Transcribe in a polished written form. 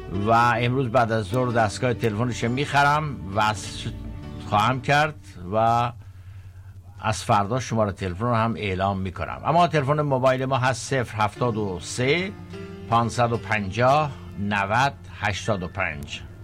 و امروز بعد از ظهر دستگاه تلفنش میخرم و خواهم کرد و از فردا شماره تلفن رو هم اعلام میکنم. اما تلفن موبایل ما هست 073 550 90 85.